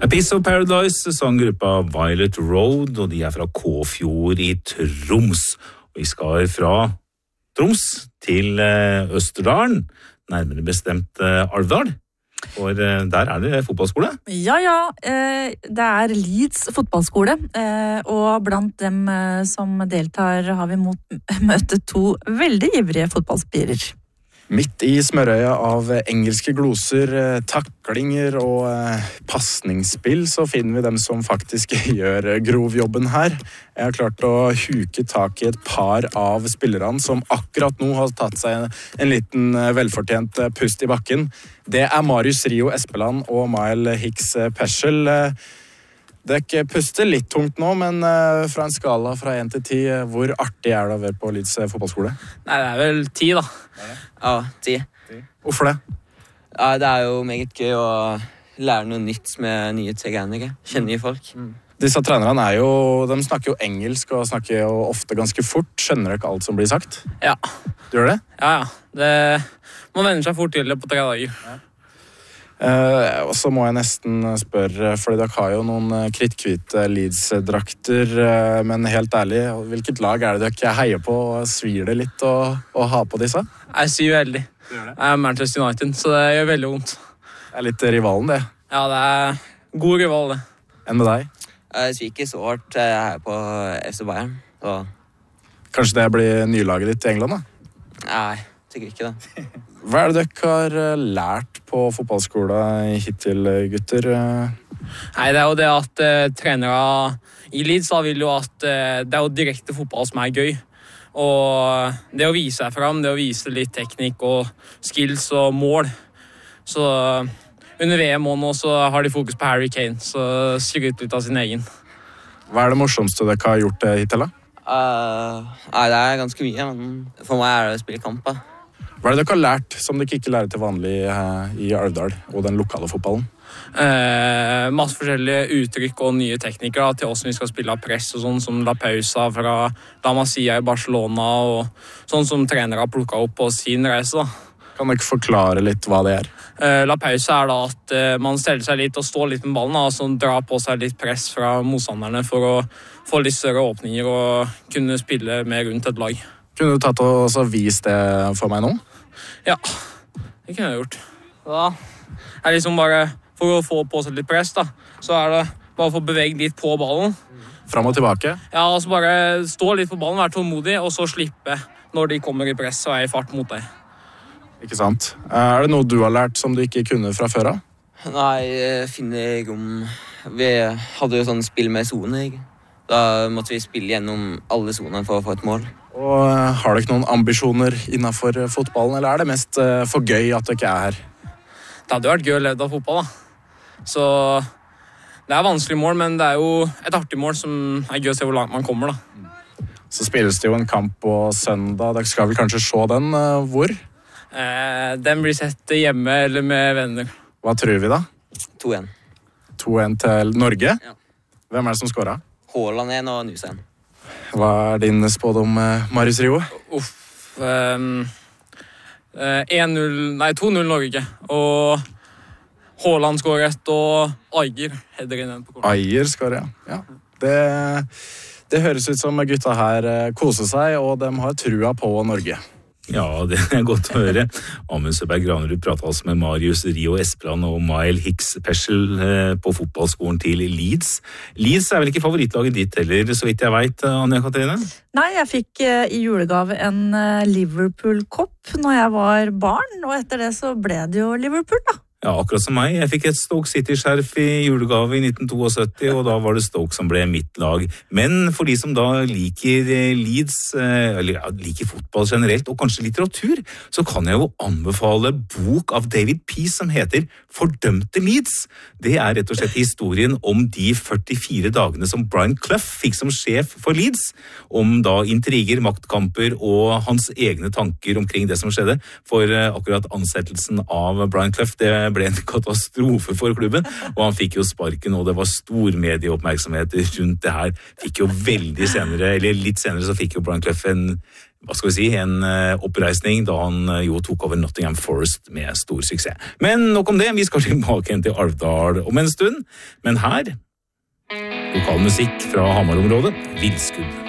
A Piece of Paradise, sanggruppa Violet Road, og de fra Kåfjord i Troms. Og vi skal fra Troms til Østerdalen, nærmere bestemt Alvdal. For der det fotballskole? Ja, det Leeds fotballskole, og blant dem som deltar har vi møtt to veldig ivrige fotballspirer. Midt i smørøya av engelske gloser, taklinger og passningsspill så finner vi dem som faktisk gjør grovjobben her. Jeg har klart å huke tak i et par av spillerne som akkurat nå har tatt seg en liten velfortjent pust i bakken. Det Marius Rio Espeland og Mile Hicks Peschel. Dere puster litt tungt nå, men fra en skala fra 1 til 10, hvor artig det å være på Leeds fotballskole? Nei, det vel 10 da. Ja, 10. Hvorfor det? Ja, det jo meget gøy å lære noe nytt med nye trenere, kjenne nye folk. Disse trenerne de snakker jo engelsk og snakker jo ofte ganske fort. Skjønner dere alt som blir sagt? Ja. Du gjør det? Ja. Det må venne seg fort til det på 3 dager. Ja. Og så må jeg nesten spørre, fordi dere har jo noen kritthvite Leeds-drakter, men helt ærlig, hvilket lag det dere heier på? Svir det litt å ha på disse? Jeg sier veldig. Jeg Manchester United, så det gjør veldig vondt. Det litt rivalen, det. Ja, det god rival, det. Enn med deg? Jeg sier ikke så hardt. Jeg heier på FC Bayern. Så. Kanskje det blir nylaget ditt i England, da? Nei, sikkert ikke det. Hva det dere har lært på fotballskolen hittil, gutter? Nei, det jo det at trenere i Leeds vil jo at det jo direkte fotball som gøy. Og det å vise seg fram, det å vise litt teknikk og skills og mål. Så under VM nå så har de fokus på Harry Kane, så skryter litt av sin egen. Hva det morsomste dere har gjort hittil, da? Nei, det ganske mye, men for meg det å spille kamp, da. Hva det dere har lært som dere ikke lærer til vanlig i Alvdal og den lokale fotballen? Masse forskjellige uttrykk og nye teknikker til hvordan vi skal spille av press og sånn som La Pausa fra La Masia i Barcelona og sånn som trenere har plukket opp på sin reise, da. Kan dere forklare litt hva det La Pausa da at man steller seg litt og står litt med ballen og så drar på seg litt press fra motstanderne for å få litt større åpninger og kunne spille mer rundt et lag. Kunne du tatt og vist det for meg nå? Ja, det kunne jeg gjort. Da liksom bare, for å få på seg litt press da, så det bare å få beveget litt på ballen. Fram og tilbake? Ja, og så bare stå litt på ballen, være tålmodig, og så slippe når de kommer i press og i fart mot deg. Ikke sant. Det noe du har lært som du ikke kunne fra før av? Nei, finner rom. Vi hadde jo sånn spill med zone, ikke? Da måtte vi spille gjennom alle zonene for å få et mål. Og har dere noen ambisjoner innenfor fotballen, eller det mest for gøy at dere her? Det hadde vært gøy å leve av fotball, da. Så det vanskelig mål, men det jo et artig mål som gøy å se hvor langt man kommer, da. Så spilles det jo en kamp på søndag. Dere skal vel kanskje se den? Hvor? Den blir sett hjemme eller med venner. Hva tror vi da? 2-1. 2-1 til Norge? Ja. Hvem det som skårer? Haaland 1 og Nusa 1. Hva din spådom, Marius Rio? 2-0 Norge. Og Haaland skårer ett, og Ajer header inn den på kortet. Ajer skårer, ja. Det høres ut som gutta her koser seg, og de har trua på Norge. Ja, det godt å høre. Amund Søberg Granerud pratet altså med Marius Rio Espeland og Mile Hicks Peschel på fotballskolen til Leeds. Leeds vel ikke favorittlaget ditt heller, så vidt jeg vet, Anja Katrine? Nei, jeg fikk i julegave en Liverpool-kopp når jeg var barn, og etter det så ble det jo Liverpool, da. Ja, akkurat som meg. Jeg fikk et Stoke City-skjerf i julegave i 1972, og da var det Stoke som ble mitt lag. Men for de som da liker Leeds, eller liker fotball generelt, og kanskje litteratur, så kan jeg jo anbefale bok av David Peace som heter Fordømte Leeds. Det rett og slett historien om de 44 dagene som Brian Clough fikk som sjef for Leeds, om da intriger, maktkamper og hans egne tanker omkring det som skjedde. For akkurat ansettelsen av Brian Clough, det ble en katastrofe for klubben, og han fikk jo sparken, og det var stor medieoppmerksomhet rundt det her. Fikk jo veldig senere, eller litt senere, så fikk jo Brian Clough en hva skal vi si, en oppreisning da han jo tok over Nottingham Forest med stor suksess. Men nok om det, vi skal tilbake igjen til Alvdal om en stund. Men her, lokal musikk fra Hamar-området, Vilskudd.